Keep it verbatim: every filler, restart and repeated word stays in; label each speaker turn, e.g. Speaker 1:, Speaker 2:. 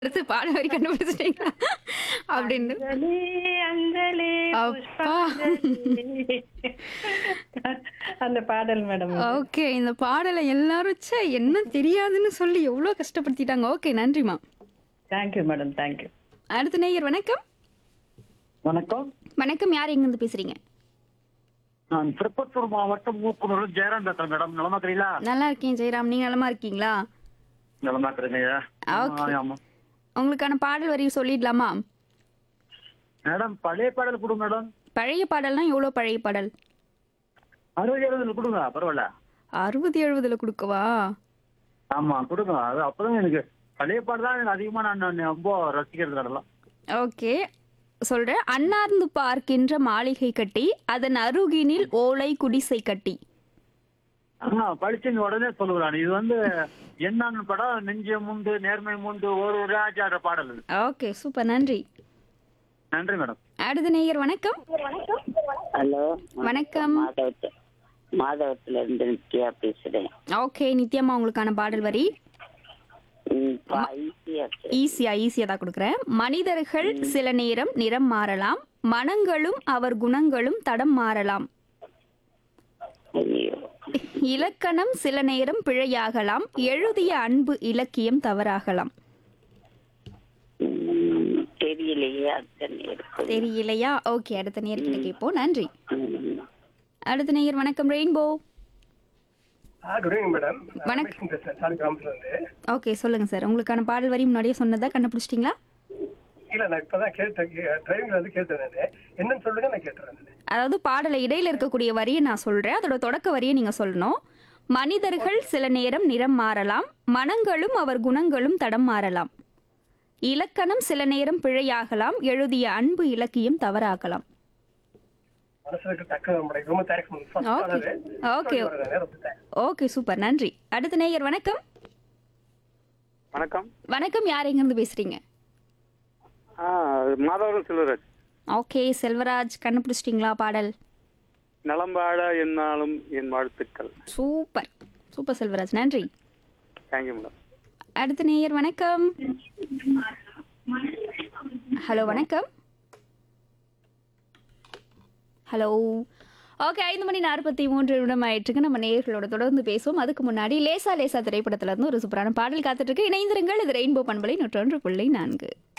Speaker 1: அடுத்து பாடல் வரி கண்டுபிடிச்சிட்டீங்களா? அப்படின்னு.
Speaker 2: அஞ்சலி அஞ்சலி
Speaker 1: அப்பா!
Speaker 2: புஷ்பாஞ்சலி. அந்த பாடல் மேடம்.
Speaker 1: ஓகே. இந்த பாடல எல்லாரும் ச்சே என்ன தெரியாதுன்னு சொல்லி எவ்ளோ கஷ்டப்படுத்திட்டாங்க. ஓகே நன்றிம்மா.
Speaker 2: Thank you madam, thank you.
Speaker 1: அடுத்த நேயர் வணக்கம்.
Speaker 3: வணக்கம்.
Speaker 1: வணக்கம். யார் எங்கிருந்து பேசுறீங்க?
Speaker 3: நான் திருப்பத்தூர் மாவட்டம் மூக்குனூர் ஜெயராம் பேசுறேன் மேடம். நலமா இருக்கிறீங்களா?
Speaker 1: நல்லா இருக்கேன் ஜெயராம். நீங்க நலமா இருக்கீங்களா?
Speaker 3: நலமா இருக்கிறீங்க.
Speaker 1: ஓகே.
Speaker 3: ஆமா
Speaker 1: உங்களுக்கான பாடல் வரி சொல்லிடலாமா?
Speaker 3: மேடம், பழைய பாடல் கொடுங்க மேடம்.
Speaker 1: பழைய பாடல்னா எவ்வளோ பழைய பாடல்?
Speaker 3: அறுபது எழுபதுல கொடுங்க, பரவாயில்ல.
Speaker 1: அறுபது எழுபதுல கொடுக்கவா?
Speaker 3: ஆமா கொடுங்க. அது அப்பதான் எனக்கு பழைய பாடல் தான் எனக்கு அதிகமா நான் நான் ரொம்ப ரசிக்கிறது கடலாம்.
Speaker 1: ஓகே சொல்றேன். அன்னார்ந்து பார்க்கின்ற மாளிகை கட்டி அதன் அருகினில் ஓலை குடிசை கட்டி.
Speaker 3: ஆஹ் படிச்சு உடனே சொல்லுவேன். இது வந்து என்னன்னு படம், நெஞ்ச முண்டு நேர்மை முண்டு ஒரு ராஜாட பாடல் இது.
Speaker 1: ஓகே சூப்பர் நன்றி.
Speaker 3: நன்றி மேடம்.
Speaker 1: அடுத்த நேயர் வணக்கம்.
Speaker 4: ஹலோ
Speaker 1: வணக்கம்.
Speaker 4: மாதவத்து மாதவத்துல இருந்து நித்யா பேசுறேன்.
Speaker 1: ஓகே நித்யமா உங்களுக்கான பாடல் வரி
Speaker 4: ம், பா- ஈஸியா இருக்கு.
Speaker 1: ஈஸியா ஈஸியா தான் கொடுக்குறேன். மனிதர்கள் சில நேரம் நிறம் மாறலாம், மனங்களும் அவர் குணங்களும் தடம் மாறலாம்.
Speaker 4: ஐயோ,
Speaker 1: இலக்கணம் சில நேரம் பிழையாகலாம், எழுதிய அன்பு இலக்கியம் தவறாகலாம்.
Speaker 4: ம், தெரியலையே அத்தனை இருக்கு.
Speaker 1: தெரியலையா? ஓகே அடுத்த நேயர்கிட்ட கேட்போம். நன்றி.
Speaker 4: ம்.
Speaker 1: அடுத்த நேயர் வணக்கம் ரெயின்போ.
Speaker 5: Good evening madam.
Speaker 1: வணக்கம்.
Speaker 5: ரமேஷ் பேசுறேன், சாலி கிராமத்துல இருந்து.
Speaker 1: ஓகே சொல்லுங்க சார். உங்களுக்கான பாடல் வரி முன்னாடியே சொன்னதா கண்டுபிடிச்சிட்டிங்களா?
Speaker 5: இல்ல, நான் இப்பதான் கேட்டேன், டிரைவிங்ல வந்து கேட்டேன். நானு என்னன்னு சொல்லுங்க, நான் கேட்டுறேன்.
Speaker 1: அதாவது பாடல இடையில இருக்கக்கூடிய வரியை நான் சொல்றேன், அதோட தொடக்க வரியை நீங்க சொல்லணும். மனிதர்கள் சில நேரம் நிறம் மாறலாம், மனங்களும் அவர் குணங்களும் தடம் மாறலாம். இலக்கணம் சில நேரம் பிழையாகலாம், எழுதிய அன்பு இலக்கியம் தவறாகலாம்.
Speaker 5: மனசுக்கு தக்க நம்மளுடைய ரொம்ப தேங்க்ஸ் மேம். ஃபர்ஸ்ட்
Speaker 1: ஓகே
Speaker 5: ஆனது
Speaker 1: ஓகே
Speaker 5: ரொம்ப தேங்க்ஸ்.
Speaker 1: ஓகே சூப்பர் நன்றி. அடுத்த நேயர் வணக்கம்.
Speaker 6: வணக்கம்.
Speaker 1: வணக்கம். யார் எங்கிருந்து பேசுறீங்க?
Speaker 6: ஆ, மாதவரம் செல்வராஜ்.
Speaker 1: ஓகே செல்வராஜ் கண்டுபிடிச்சிட்டிங்களா பாடல்?
Speaker 6: நலம்பாட என்னாலும் என் வாழ்த்துக்கள்.
Speaker 1: சூப்பர் சூப்பர் செல்வராஜ் நன்றி.
Speaker 6: Thank you madam.
Speaker 1: அடுத்த நேயர் வணக்கம். ஹலோ வணக்கம். ஹலோ. ஓகே ஐந்து மணி நாற்பத்தி மூன்று நிமிடம் ஆயிட்டுருக்கு. நம்ம நேயர்களோட தொடர்ந்து பேசுவோம். அதுக்கு முன்னாடி லேசா லேசா திரைப்படத்துல இருந்து ஒரு சூப்பரான பாடல் காத்துட்டு இருக்கு. இணைந்திருங்கள். இது ரெயின்போ பண்பலை நூற்றொன்று புள்ளி நான்கு.